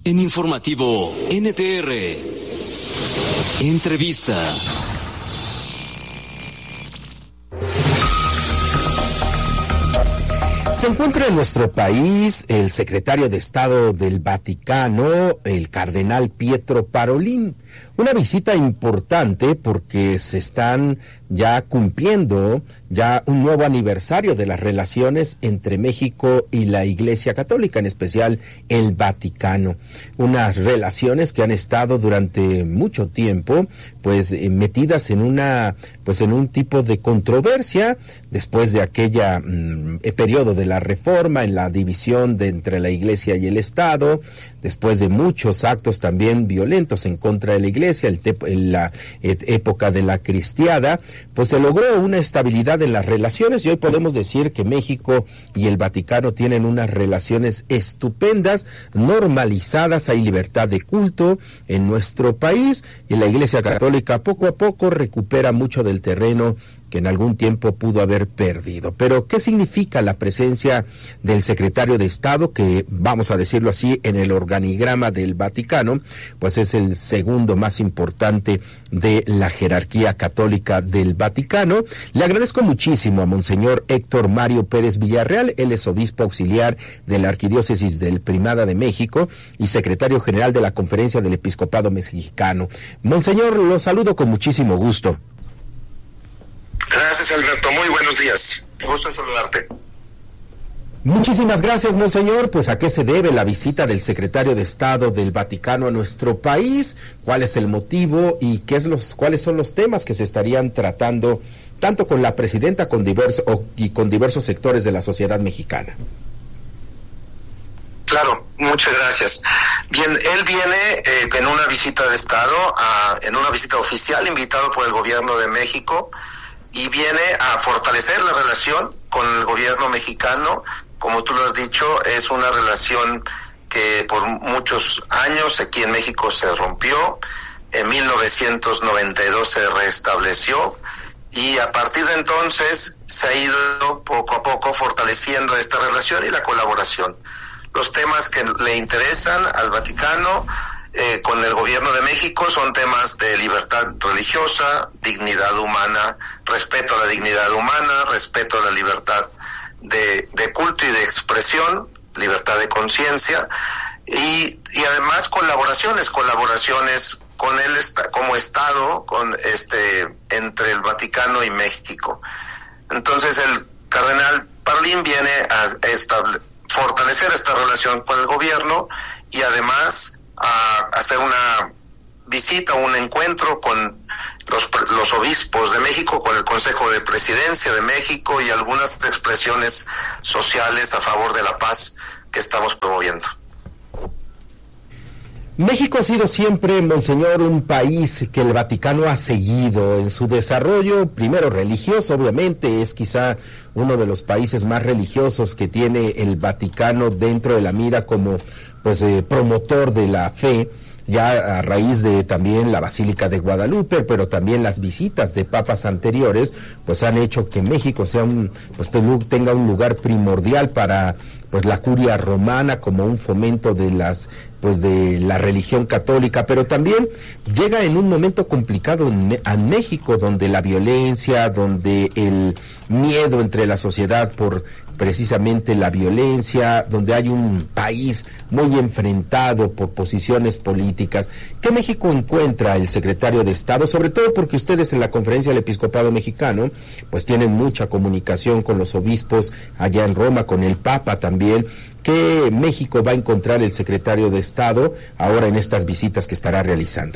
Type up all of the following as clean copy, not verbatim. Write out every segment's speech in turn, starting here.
En Informativo NTR. Entrevista. Se encuentra en nuestro país el secretario de Estado del Vaticano, el cardenal Pietro Parolin. Una visita importante porque se están ya cumpliendo ya un nuevo aniversario de las relaciones entre México y la Iglesia Católica, en especial el Vaticano. Unas relaciones que han estado durante mucho tiempo pues metidas en en un tipo de controversia después de aquella periodo de la Reforma, en la división entre la Iglesia y el Estado, después de muchos actos también violentos en contra de la Iglesia, en la época de la cristiada, pues se logró una estabilidad en las relaciones y hoy podemos decir que México y el Vaticano tienen unas relaciones estupendas, normalizadas, hay libertad de culto en nuestro país y la Iglesia Católica poco a poco recupera mucho del terreno que en algún tiempo pudo haber perdido. Pero, ¿qué significa la presencia del secretario de Estado, que, vamos a decirlo así, en el organigrama del Vaticano, pues es el segundo más importante de la jerarquía católica del Vaticano? Le agradezco muchísimo a Monseñor Héctor Mario Pérez Villarreal, él es obispo auxiliar de la Arquidiócesis del Primada de México y secretario general de la Conferencia del Episcopado Mexicano. Monseñor, lo saludo con muchísimo gusto. Gracias, Alberto. Muy buenos días. Gusto en saludarte. Muchísimas gracias, monseñor. Pues, ¿a qué se debe la visita del secretario de Estado del Vaticano a nuestro país? ¿Cuál es el motivo y cuáles son los temas que se estarían tratando tanto con la presidenta con diversos sectores de la sociedad mexicana? Claro, muchas gracias. Bien, él viene en una visita de Estado, en una visita oficial invitado por el gobierno de México, y viene a fortalecer la relación con el gobierno mexicano. Como tú lo has dicho, es una relación que por muchos años aquí en México se rompió, en 1992 se restableció, y a partir de entonces se ha ido poco a poco fortaleciendo esta relación y la colaboración. Los temas que le interesan al Vaticano con el gobierno de México son temas de libertad religiosa, dignidad humana, respeto a la dignidad humana, respeto a la libertad de culto y de expresión, libertad de conciencia, y además colaboraciones con él como Estado, entre el Vaticano y México. Entonces el cardenal Parolin viene a fortalecer esta relación con el gobierno y además a hacer una visita, un encuentro con los obispos de México, con el Consejo de Presidencia de México y algunas expresiones sociales a favor de la paz que estamos promoviendo. México ha sido siempre, monseñor, un país que el Vaticano ha seguido en su desarrollo, primero religioso, obviamente, es quizá uno de los países más religiosos que tiene el Vaticano dentro de la mira como promotor de la fe, ya a raíz de también la Basílica de Guadalupe, pero también las visitas de papas anteriores, pues han hecho que México sea tenga un lugar primordial para la curia romana como un fomento de la religión católica, pero también llega en un momento complicado a México, donde la violencia, donde el miedo entre la sociedad por precisamente la violencia, donde hay un país muy enfrentado por posiciones políticas. ¿Qué México encuentra el secretario de Estado? Sobre todo porque ustedes en la Conferencia del Episcopado Mexicano pues tienen mucha comunicación con los obispos allá en Roma, con el Papa también. ¿Qué México va a encontrar el secretario de Estado ahora en estas visitas que estará realizando?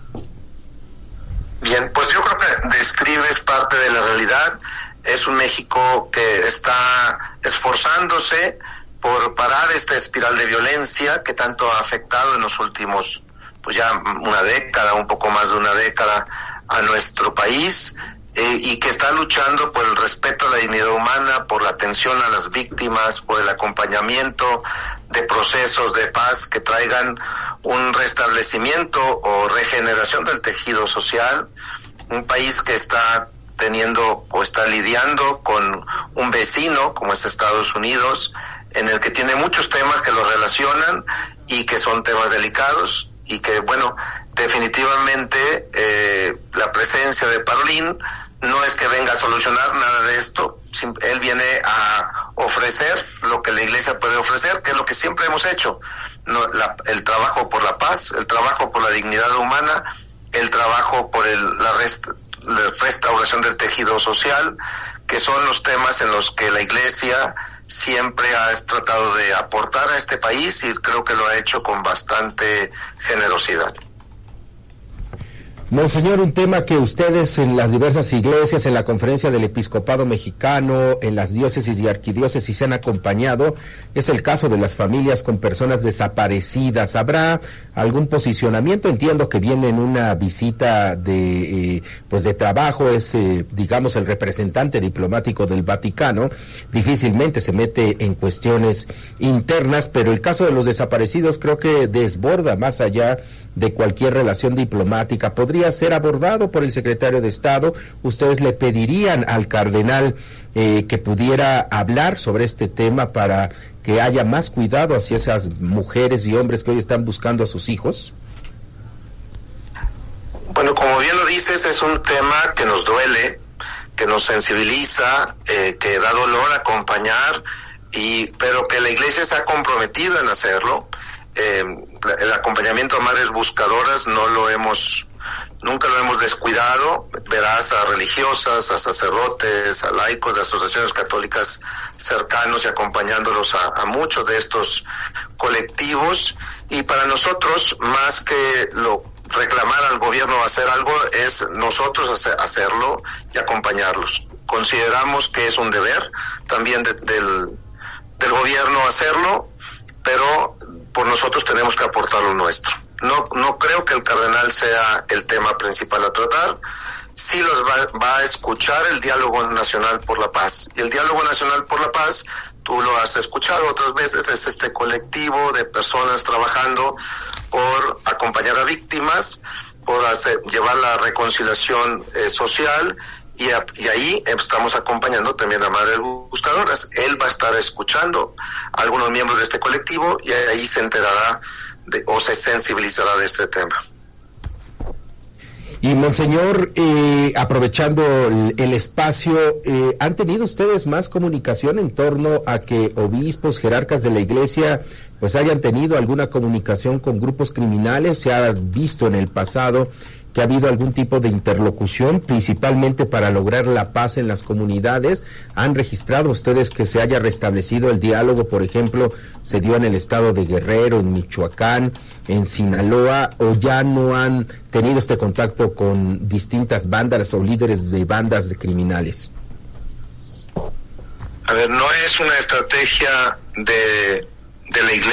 Bien, pues yo creo que describes parte de la realidad. Es un México que está esforzándose por parar esta espiral de violencia que tanto ha afectado en los últimos, ya una década, un poco más de una década, a nuestro país, y que está luchando por el respeto a la dignidad humana, por la atención a las víctimas, por el acompañamiento de procesos de paz que traigan un restablecimiento o regeneración del tejido social. Un país que está está lidiando con un vecino como es Estados Unidos, en el que tiene muchos temas que lo relacionan y que son temas delicados y que, bueno, definitivamente la presencia de Parolín no es que venga a solucionar nada de esto, él viene a ofrecer lo que la Iglesia puede ofrecer, que es lo que siempre hemos hecho, el trabajo por la paz, el trabajo por la dignidad humana, el trabajo por la restauración del tejido social, que son los temas en los que la Iglesia siempre ha tratado de aportar a este país y creo que lo ha hecho con bastante generosidad. Monseñor, un tema que ustedes en las diversas iglesias, en la Conferencia del Episcopado Mexicano, en las diócesis y arquidiócesis se han acompañado, es el caso de las familias con personas desaparecidas. ¿Habrá algún posicionamiento? Entiendo que viene en una visita de trabajo, es digamos el representante diplomático del Vaticano, difícilmente se mete en cuestiones internas, pero el caso de los desaparecidos creo que desborda más allá de cualquier relación diplomática. ¿Podría ser abordado por el secretario de Estado? ¿Ustedes le pedirían al cardenal que pudiera hablar sobre este tema para que haya más cuidado hacia esas mujeres y hombres que hoy están buscando a sus hijos? Bueno, como bien lo dices, es un tema que nos duele, que nos sensibiliza, que da dolor acompañar, pero que la Iglesia se ha comprometido en hacerlo. El acompañamiento a madres buscadoras nunca lo hemos descuidado. Verás a religiosas, a sacerdotes, a laicos de asociaciones católicas cercanos y acompañándolos a muchos de estos colectivos. Y para nosotros, más que reclamar al gobierno hacer algo, es nosotros hacerlo y acompañarlos. Consideramos que es un deber también del gobierno hacerlo, pero por nosotros tenemos que aportar lo nuestro. No creo que el cardenal sea el tema principal a tratar. Sí los va a escuchar el Diálogo Nacional por la Paz. Y el Diálogo Nacional por la Paz, tú lo has escuchado otras veces, es este colectivo de personas trabajando por acompañar a víctimas, por llevar la reconciliación social, y ahí estamos acompañando también a madres buscadoras. Él va a estar escuchando a algunos miembros de este colectivo y ahí se enterará o se sensibilizará de este tema. Y Monseñor, aprovechando el espacio, ¿han tenido ustedes más comunicación en torno a que obispos, jerarcas de la Iglesia, pues hayan tenido alguna comunicación con grupos criminales? Se ha visto en el pasado que ha habido algún tipo de interlocución, principalmente para lograr la paz en las comunidades. ¿Han registrado ustedes que se haya restablecido el diálogo? Por ejemplo, se dio en el estado de Guerrero, en Michoacán, en Sinaloa, o ya no han tenido este contacto con distintas bandas o líderes de bandas de criminales. A ver, no es una estrategia de la Iglesia